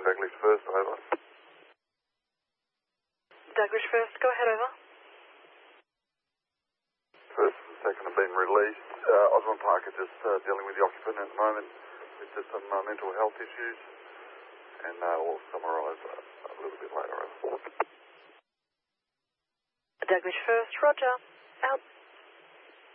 Douglas first, over. Douglas first, go ahead, over. First and second have been released. Osborne Park are just dealing with the occupant at the moment with just some mental health issues, and we'll summarise a little bit later, over. Douglas first, roger, out.